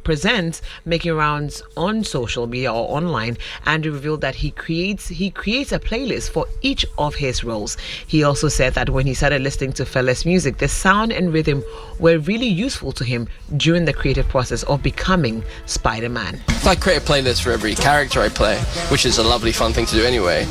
presents making rounds on social media or online, Andrew revealed that he creates a playlist for each of his roles. He also said that when he started listening to Fela's music, the sound and rhythm were really useful to him during the creative process of becoming Spider-Man. I create a playlist for every character I play, which is a lovely fun thing to do anyway.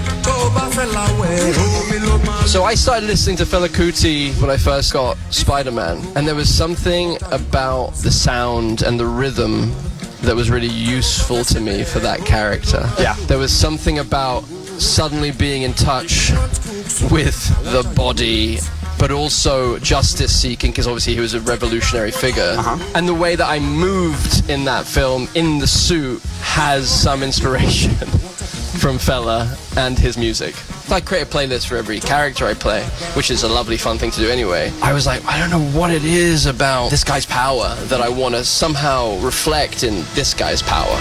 So I started listening to Fela Kuti when I first got Spider-Man, and there was something about the sound and the rhythm that was really useful to me for that character. Yeah. There was something about suddenly being in touch with the body, but also justice seeking, because obviously he was a revolutionary figure. And the way that I moved in that film, in the suit, has some inspiration from Fela and his music. I create a playlist for every character I play, which is a lovely fun thing to do anyway. I was like, I don't know what it is about this guy's power that I want to somehow reflect in this guy's power.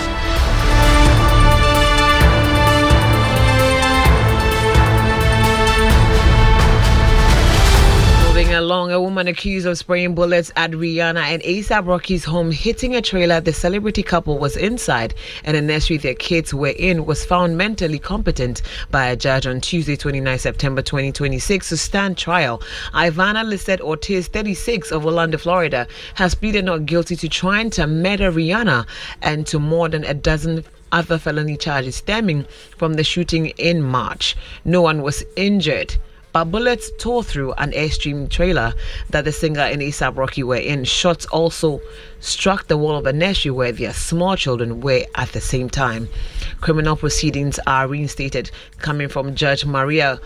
Along, a woman accused of spraying bullets at Rihanna and A$AP Rocky's home, hitting a trailer the celebrity couple was inside and a nursery their kids were in, was found mentally competent by a judge on Tuesday, 29 September 2026 to stand trial. Ivana Lisette Ortiz, 36, of Orlando, Florida, has pleaded not guilty to trying to murder Rihanna and to more than a dozen other felony charges stemming from the shooting in March. No one was injured, but bullets tore through an Airstream trailer that the singer and A$AP Rocky were in. Shots also struck the wall of a nursery where their small children were at the same time. Criminal proceedings are reinstated, coming from Judge Maria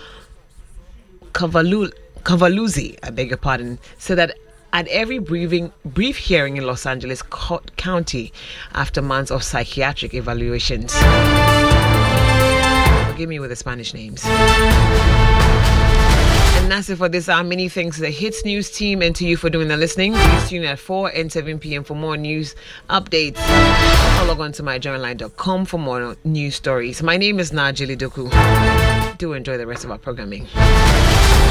Cavaluzzi, I beg your pardon, said that at every brief hearing in Los Angeles County after months of psychiatric evaluations. Forgive me with the Spanish names. And that's it for this hour. Many thanks to the Hits News team and to you for doing the listening. Please tune in at 4 and 7 p.m. for more news updates. Or log on to myjournalline.com for more news stories. My name is Najili Doku. Do enjoy the rest of our programming.